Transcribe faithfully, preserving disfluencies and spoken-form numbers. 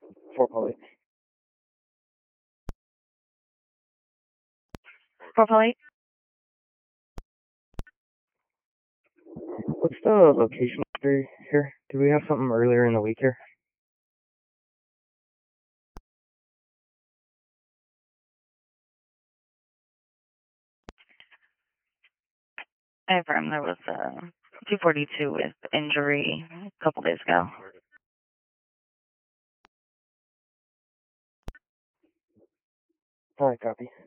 four Polly. four Polly. What's the location here? Do we have something earlier in the week here? I affirm there was a two forty-two with injury a couple days ago. Alright, copy.